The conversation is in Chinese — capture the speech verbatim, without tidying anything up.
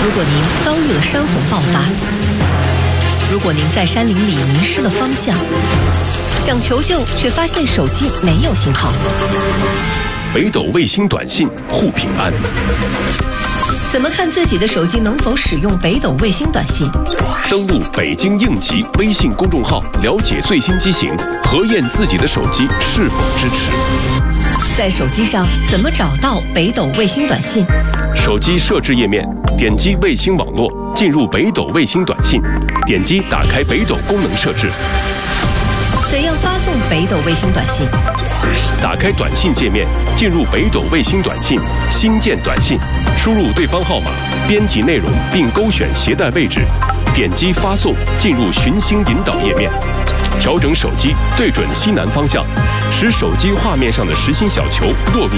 如果您遭遇了山洪爆发，如果您在山林里迷失了方向，想求救却发现手机没有信号， 北斗卫星短信护平安。 怎么看自己的手机能否使用北斗卫星短信？ 登录北京应急微信公众号，了解最新机型，核验自己的手机是否支持。 在手机上怎么找到北斗卫星短信？ 手机设置页面，点击卫星网络，进入北斗卫星短信，点击打开北斗功能设置。 怎样发送北斗卫星短信？ 打开短信界面，进入北斗卫星短信，新建短信，输入对方号码，编辑内容并勾选携带位置，点击发送，进入寻星引导页面，调整手机对准西南方向，使手机画面上的实心小球落入